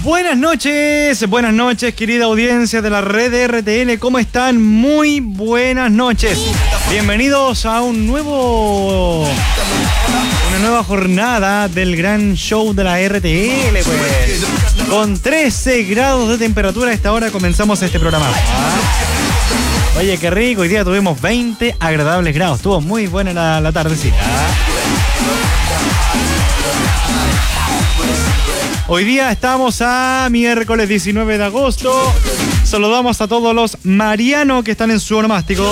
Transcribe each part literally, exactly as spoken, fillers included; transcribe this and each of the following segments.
Buenas noches, buenas noches, querida audiencia de la red de R T L, ¿cómo están? Muy buenas noches. Bienvenidos a un nuevo, una nueva jornada del gran show de la R T L, pues. Con trece grados de temperatura a esta hora comenzamos este programa. ¿Ah? Oye, qué rico, hoy día tuvimos veinte agradables grados, estuvo muy buena la, la tardecita. Hoy día estamos a miércoles diecinueve de agosto. Saludamos a todos los marianos que están en su onomástico.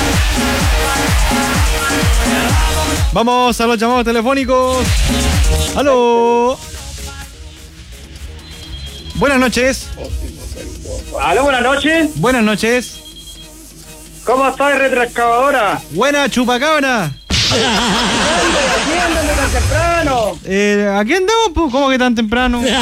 Vamos a los llamados telefónicos. ¡Aló! Buenas noches. ¡Aló, buenas noches! Buenas noches. ¿Cómo estás, retroexcavadora? Buena chupacabra. ¿Aquí andan tan temprano? Eh, ¿A quién andamos? Pues? ¿Cómo que tan temprano? ¿Qué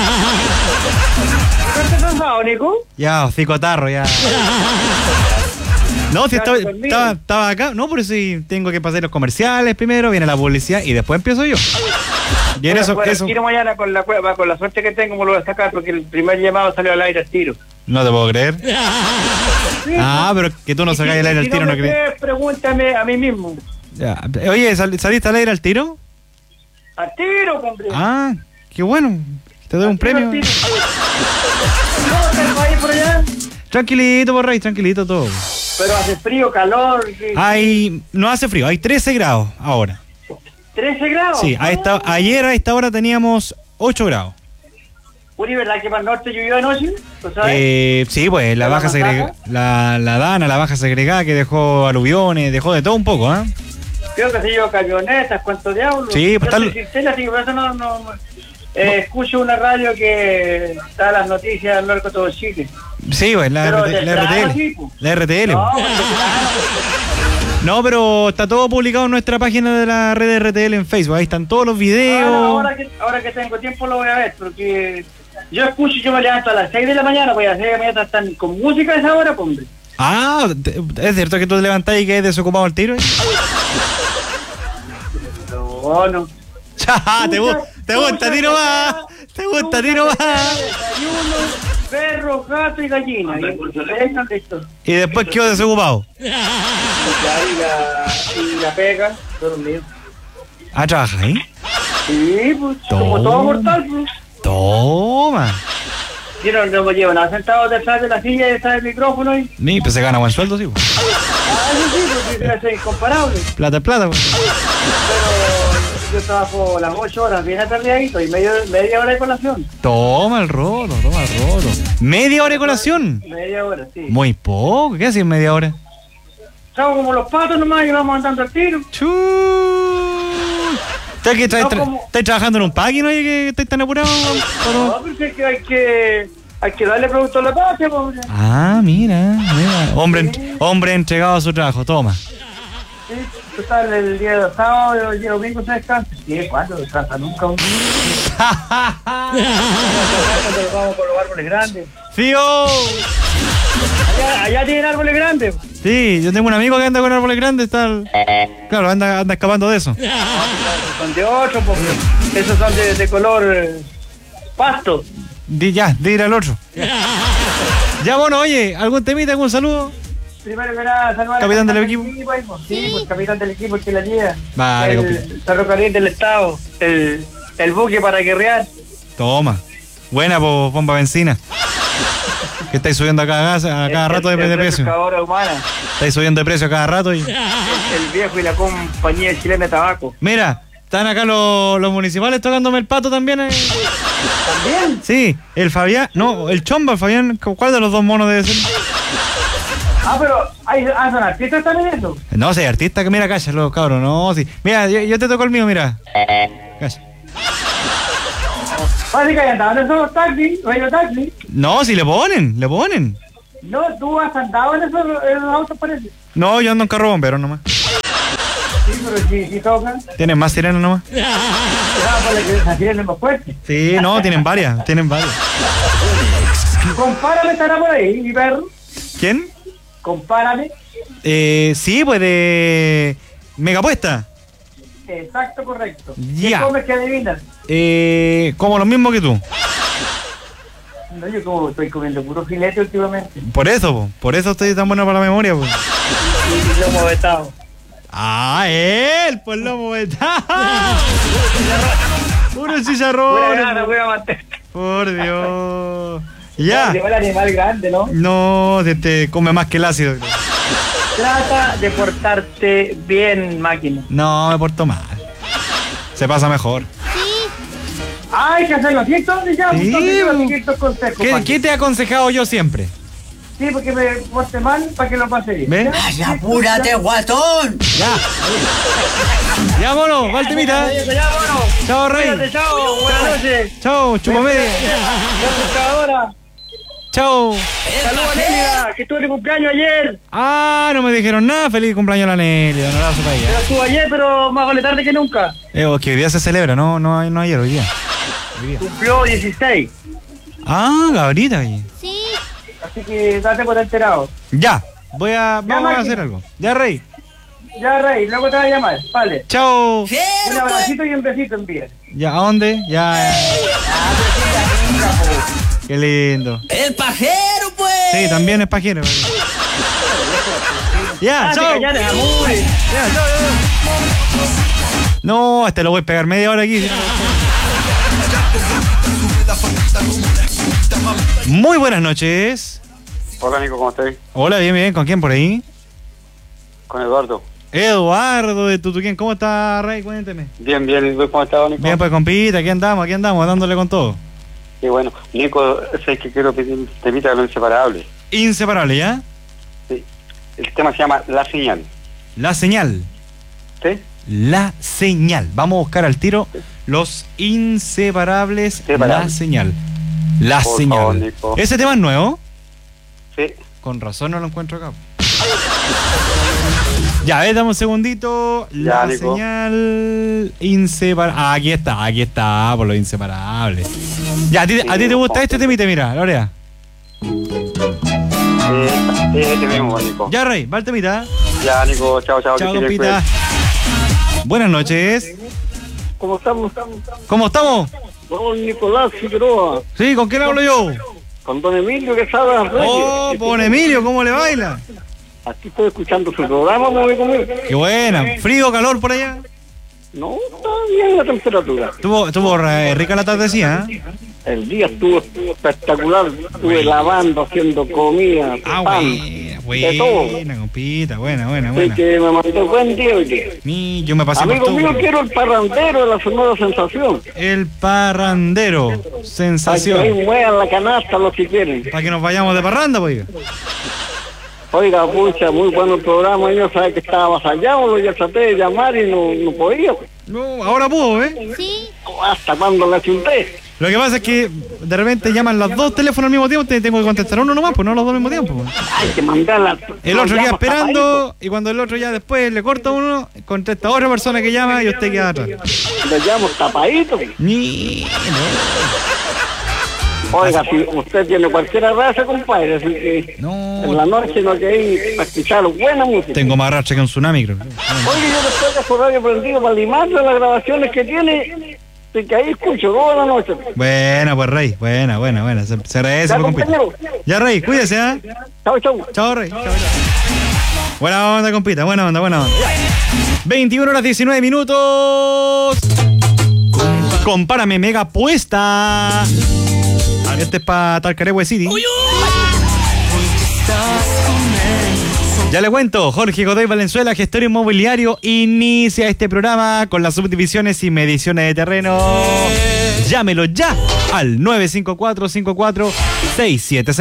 te pasado, Nico? Ya, hocicotarro, ya. No, si estaba, estaba, estaba acá. No, por eso sí tengo que pasar los comerciales primero, viene la publicidad y después empiezo yo. Y en bueno, eso, bueno, eso. Quiero mañana con la cueva, con la suerte que tengo, me lo voy a sacar porque el primer llamado salió al aire al tiro. No te puedo creer. Sí, Ah, pero que tú no sacas el aire al si tiro, no, no me crees. crees, pregúntame a mí mismo. Ya. Oye, ¿sal- ¿saliste al aire al tiro? ¡Al tiro, hombre! Ah, qué bueno. Te doy Al un tiro, premio. al tiro. ¿Cómo está el país por allá? Tranquilito, por rey, tranquilito todo. Pero hace frío, calor. ¿qué? Hay, no hace frío, hay trece grados ahora. ¿trece grados? Sí, a esta, ayer a esta hora teníamos ocho grados. Uri, ¿verdad que para el norte llovió anoche? ¿Tú sabes? Eh, sí, pues la ¿La baja segregada, la, la Dana, la baja segregada que dejó aluviones, dejó de todo un poco, ¿ah? ¿eh? Creo que se llevó camionetas, cuánto diablos. Sí, pues Yo tal- soy sincera, así que por eso no, no, no. Eh, escucho una radio que da las noticias del norte de todo Chile. Sí, pues la, Pero R T, la temprano, R T L. sí, pues. La R T L. No, pues. porque No, pero está todo publicado en nuestra página de la red de R T L en Facebook. Ahí están todos los videos. ahora, ahora, que, ahora que tengo tiempo lo voy a ver, porque yo escucho, yo me levanto a las seis de la mañana, pues a las seis de la mañana están con música a esa hora, pues, hombre. Ah, te- ¿es cierto que tú te levantás y que desocupado el tiro? No, no. Ya, te, gu- te gusta tiro más. Te gusta tiro más. Desayuno, perro, gato y gallina. Y, Y después quedó desocupado. y la, y la pega, dormido. Ah, trabaja ahí. Sí, pues, como Toma. todo mortal, pues. Toma. Yo no, no me llevo nada sentado detrás de la silla y detrás del micrófono y... Ni, pues se gana buen sueldo, sí. Pues. Ah, eso sí, porque eso es incomparable. Plata es plata, pues. Pero yo trabajo las ocho horas bien atardeadito y medio, media hora de colación. Toma el roto, toma el roto. ¿Media hora de colación? Media hora, sí. Muy poco. ¿Qué haces en media hora? Trabajo como los patos nomás y vamos andando al tiro. Chu. ¿Estás que tra- No, tra- como- estás trabajando en un paqui, no? ¿Y que estás tan apurado? No, porque es que hay que, hay que darle producto a la patria, pobre. Ah, mira, mira. Hombre, hombre entregado a su trabajo, toma. Sí, tú sabes, el día de sábado y el domingo se descansa. Sí, ¿cuándo descansa? Nunca. Un... Cuando vamos con los árboles grandes. ¡Fío! Allá, allá tienen árboles grandes. Sí, yo tengo un amigo que anda con árboles grandes, está... el- Claro, anda, anda escapando de eso. Son de otro, porque esos son de, de color eh, pasto. Di, ya, di ir al otro. Ya, bueno, oye, ¿algún temita, algún saludo? Primero que nada, saludar al ¿Capitán del capitán equipo? ahí, pues. Sí, pues capitán del equipo el que la lleva. Vale, el compi. ferrocarril del Estado, el, el buque para guerrear. Toma. Buena, po, bomba benzina. Que estáis subiendo a cada, a cada El- rato de, el- de el precio. pescadora humana, Estáis subiendo de precio a cada rato y... el, el viejo y la compañía chilena de tabaco. Mira, están acá los, los municipales tocándome el pato también. eh. ¿También? Sí, el Fabián, no, el Chomba, el Fabián, ¿cuál de los dos monos debe ser? Ah, pero hay, ah, son artistas también eso. No, si hay artista que mira, cállalo, cabrón, no, sí. Mira, yo, yo te toco el mío, mira. Cállate. Parece que andaban en esos taxis, radio taxi. No, si le ponen, le ponen. No, tú has andado en esos, en esos autos, parece. No, yo ando en carro bombero nomás. Sí, pero si, si tocan, Tienen más sirenas nomás. ah, por la que la tienen más fuerte. Sí, no, tienen varias, tienen varias. Compárame, estará por ahí, mi perro. ¿Quién? Compárame. Eh, sí, pues de Megapuesta. Exacto, correcto. Ya. ¿Qué comes que adivinas? Eh, como lo mismo que tú. No, yo como estoy comiendo puro filete últimamente. Por eso, po, por eso estoy tan bueno para la memoria, po. Y lomo vetado. Ah, él, pues lomo vetado. Puro chicharrón. Buena gana, buena manteca. Por Dios. Ya. Llegó el animal grande, ¿no? No, te, te come más que el ácido. Trata de portarte bien, máquina. No, me porto mal. Se pasa mejor. Ah, hay que hacerlo, ¿sí? Entonces ya, Sí, entonces yo bo. seguir estos consejos. ¿Qué, Paco. ¿Qué te he aconsejado yo siempre? Sí, porque me porte mal para que lo pase bien. ¿Ves? ¿Ya? ¡Apúrate, guatón! Ya. Ya, mono, va el temita. Ya, ya, bueno. Chao, Rey. Cuídate, chao, buenas noches. Chao, chupamedia. Ahora. Chao. Saludos, Nelia, que estuve de cumpleaños ayer. Ah, no me dijeron nada. Feliz cumpleaños a la Nelly. Un abrazo para ella. Pero estuvo ayer, pero más vale tarde que nunca. Eh, que hoy día se celebra, no, no, no ayer, hoy día. Hoy día. Cumplió dieciséis. Ah, Gabriela. oye. Así que date por enterado. Ya, voy a, vamos a máquina. hacer algo. Ya, Rey. Ya, Rey, luego te voy a llamar. Vale. Chao. Un ¡Quiero, pues! abracito y un besito envíe. Ya, ¿a dónde? Ya. Qué lindo. ¡El pajero, pues! Sí, también es pajero. Ya, Ah, te chao. callares, amores. Ya, chao, chao. No, este lo voy a pegar media hora aquí. Muy buenas noches. Hola Nico, ¿cómo estás? Hola, bien, bien. ¿Con quién por ahí? Con Eduardo. Eduardo de Tutuquén. ¿Cómo está, Rey? Cuénteme. Bien, bien, ¿y tú cómo estás, Nico? Bien, pues compita, aquí andamos, aquí andamos, dándole con todo. Qué bueno. Nico, sé que quiero pedir un temita de lo inseparable. Inseparable, ¿ya? Sí. El tema se llama La Señal. La señal. ¿Sí? La señal. Vamos a buscar al tiro los inseparables. Separables. La señal. La Por señal. favor, Nico. ¿Ese tema es nuevo? Sí. Con razón no lo encuentro acá. Ya, a ver, dame un segundito. La Ya, Nico. señal inseparable. Ah, aquí está, aquí está, por los inseparables. Ya, ¿a ti, a ti te gusta este temite? Mira, Lorea. Eh, este mismo, Nico. Ya, Rey, va el temita. Ya, Nico, chao, chao. Chao, que te compita. Buenas noches. ¿Cómo estamos? ¿Cómo estamos? Don Nicolás Figueroa. Sí, ¿con quién hablo yo? Con don Emilio Quesada Reyes. Oh, pon Emilio, ¿cómo le baila? Aquí estoy escuchando su programa, me voy conmigo. Qué buena. ¿Frío, calor por allá? No, está bien la temperatura. Estuvo, estuvo eh, rica la tardecía, ¿eh? El día estuvo espectacular. Estuve lavando, haciendo comida, Ah, pan, buena, de todo. buena, compita, buena, buena, Así buena. que me mandó buen día hoy día. Ni, yo me pasé por Amigo todo. mío, quiero el parrandero de la Sonora Sensación. El parrandero, Para que ahí sensación. muevan la canasta los que quieren. Para que nos vayamos de parranda, pues. Oiga, pucha, muy bueno el programa. Yo sabía que estaba avasallado, yo traté de llamar y no, no podía. No, ahora pudo, ¿eh? Hasta cuando la chunté. Lo que pasa es que de repente llaman los dos teléfonos al mismo tiempo, te tengo que contestar uno nomás, pues no los dos al mismo tiempo. Pues. Hay que mandarla. El otro llama queda esperando tapadito. y cuando el otro ya después le corta uno, contesta a otra persona que llama y usted queda atrás. Le llamo tapadito. Ni... Oiga, si usted tiene cualquier raza, compadre, así que No, en la noche no hay que ir a escuchar buena música. tengo más racha que un tsunami, creo. Oye, yo después de su radio prendido para limarle las grabaciones que tiene, así que ahí escucho toda la noche. Buena, pues, Rey. Buena, buena, buena. Se, se agradece, Ya, pues, compita. compañero. Ya, Rey, cuídese, ¿eh? Chau, chau. Chao, Rey. Chao, chao. Buena onda, compita. Buena onda, buena onda. veintiuna horas diecinueve minutos. Compárame, mega puesta. Este es para Talcaregüe City. Ya le cuento, Jorge Godoy Valenzuela, gestor inmobiliario, inicia este programa con las subdivisiones y mediciones de terreno. Llámelo ya al nueve cinco cuatro cinco cuatro seis siete seis.